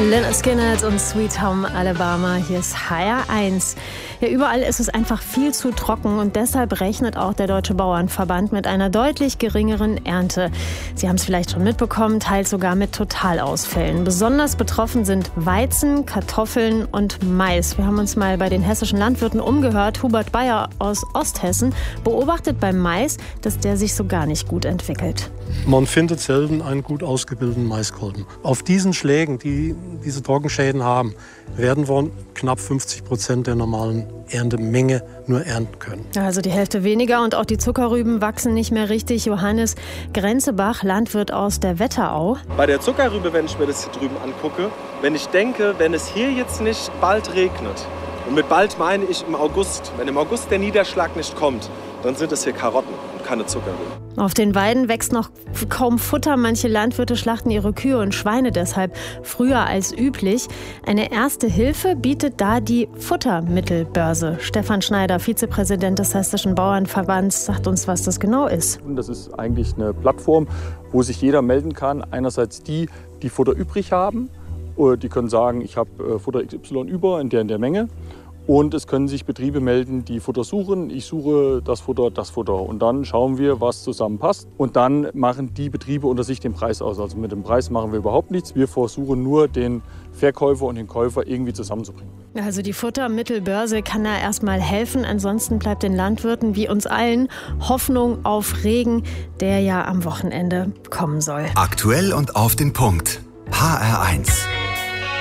Lynyrd Skynyrd und Sweet Home Alabama. Hier ist HR1. Ja, überall ist es einfach viel zu trocken und deshalb rechnet auch der Deutsche Bauernverband mit einer deutlich geringeren Ernte. Sie haben es vielleicht schon mitbekommen, teils sogar mit Totalausfällen. Besonders betroffen sind Weizen, Kartoffeln und Mais. Wir haben uns mal bei den hessischen Landwirten umgehört. Hubert Bayer aus Osthessen beobachtet beim Mais, dass der sich so gar nicht gut entwickelt. Man findet selten einen gut ausgebildeten Maiskolben. Auf diesen Schlägen, die diese Trockenschäden haben, werden wir knapp 50% der normalen Erntemenge nur ernten können. Also die Hälfte weniger und auch die Zuckerrüben wachsen nicht mehr richtig. Johannes Grenzebach, Landwirt aus der Wetterau. Bei der Zuckerrübe, wenn ich mir das hier drüben angucke, wenn ich denke, wenn es hier jetzt nicht bald regnet, und mit bald meine ich im August, wenn im August der Niederschlag nicht kommt, dann sind es hier Karotten und keine Zuckerrüben. Auf den Weiden wächst noch kaum Futter. Manche Landwirte schlachten ihre Kühe und Schweine deshalb früher als üblich. Eine erste Hilfe bietet da die Futtermittelbörse. Stefan Schneider, Vizepräsident des Hessischen Bauernverbands, sagt uns, was das genau ist. Das ist eigentlich eine Plattform, wo sich jeder melden kann. Einerseits die Futter übrig haben. Die können sagen, ich habe Futter XY über in der Menge. Und es können sich Betriebe melden, die Futter suchen. Ich suche das Futter. Und dann schauen wir, was zusammenpasst. Und dann machen die Betriebe unter sich den Preis aus. Also mit dem Preis machen wir überhaupt nichts. Wir versuchen nur, den Verkäufer und den Käufer irgendwie zusammenzubringen. Also die Futtermittelbörse kann da erstmal helfen. Ansonsten bleibt den Landwirten wie uns allen Hoffnung auf Regen, der ja am Wochenende kommen soll. Aktuell und auf den Punkt. HR1.